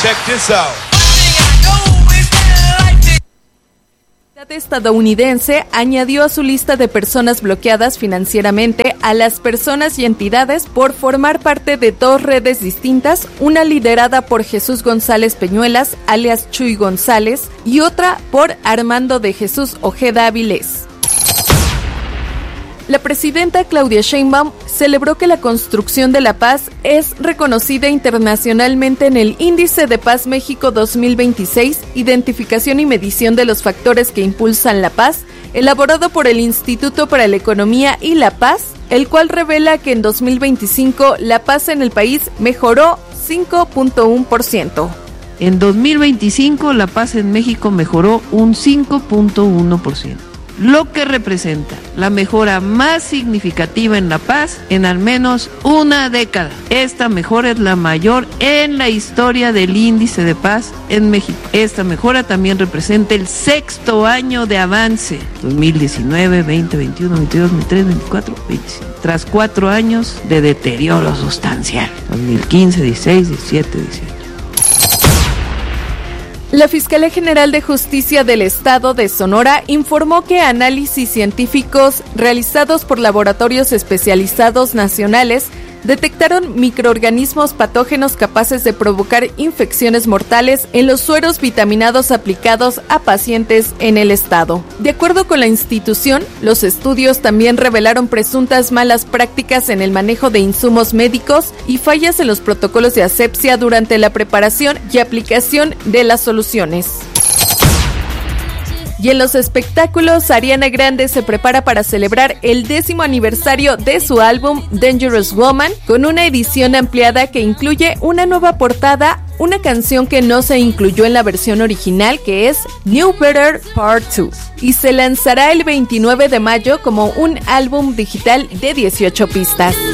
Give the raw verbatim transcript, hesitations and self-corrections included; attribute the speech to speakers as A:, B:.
A: Check this out.
B: La autoridad estadounidense añadió a su lista de personas bloqueadas financieramente a las personas y entidades por formar parte de dos redes distintas, una liderada por Jesús González Peñuelas, alias Chuy González, y otra por Armando de Jesús Ojeda Avilés. La presidenta Claudia Sheinbaum celebró que la construcción de la paz es reconocida internacionalmente en el Índice de Paz México dos mil veintiséis, Identificación y Medición de los Factores que Impulsan la Paz, elaborado por el Instituto para la Economía y la Paz, el cual revela que en dos mil veinticinco la paz en el país mejoró cinco punto uno por ciento.
C: En dos mil veinticinco la paz en México mejoró un cinco punto uno por ciento. Lo que representa la mejora más significativa en la paz en al menos una década. Esta mejora es la mayor en la historia del índice de paz en México. Esta mejora también representa el sexto año de avance, dos mil diecinueve, veinte, veintiuno, veintidós, veintitrés, veinticuatro, veinticinco, tras cuatro años de deterioro sustancial, dos mil quince, dieciséis, diecisiete, dieciocho.
B: La Fiscalía General de Justicia del Estado de Sonora informó que análisis científicos realizados por laboratorios especializados nacionales detectaron microorganismos patógenos capaces de provocar infecciones mortales en los sueros vitaminados aplicados a pacientes en el estado. De acuerdo con la institución, los estudios también revelaron presuntas malas prácticas en el manejo de insumos médicos y fallas en los protocolos de asepsia durante la preparación y aplicación de las soluciones. Y en los espectáculos, Ariana Grande se prepara para celebrar el décimo aniversario de su álbum Dangerous Woman, con una edición ampliada que incluye una nueva portada, una canción que no se incluyó en la versión original, que es New Better Part dos, y se lanzará el veintinueve de mayo como un álbum digital de dieciocho pistas.